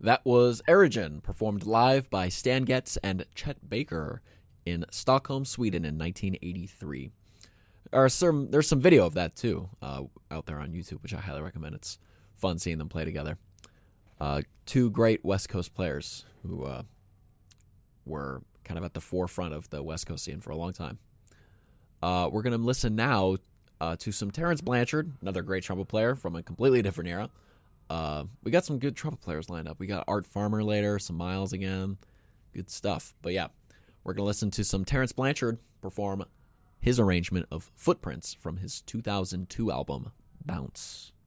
That was Erigen, performed live by Stan Getz and Chet Baker in Stockholm, Sweden in 1983. There's some video of that, too, out there on YouTube, which I highly recommend. It's fun seeing them play together. Two great West Coast players who were kind of at the forefront of the West Coast scene for a long time. We're going to listen now to some Terrence Blanchard, another great trumpet player from a completely different era. We got some good trumpet players lined up. We got Art Farmer later, some Miles again. Good stuff. But yeah, we're going to listen to some Terrence Blanchard perform his arrangement of Footprints from his 2002 album, Bounce.